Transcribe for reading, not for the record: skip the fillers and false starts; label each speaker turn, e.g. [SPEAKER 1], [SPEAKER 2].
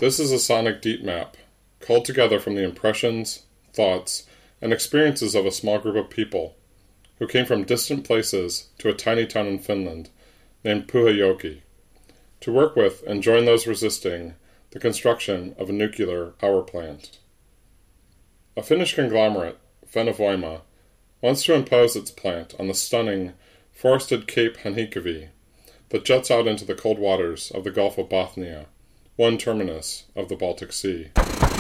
[SPEAKER 1] This is a sonic deep map, culled together from the impressions, thoughts, and experiences of a small group of people who came from distant places to a tiny town in Finland named Pyhäjoki to work with and join those resisting the construction of a nuclear power plant. A Finnish conglomerate, Fennovoima, wants to impose its plant on the stunning, forested Cape Hanhikivi that juts out into the cold waters of the Gulf of Bothnia, one terminus of the Baltic Sea.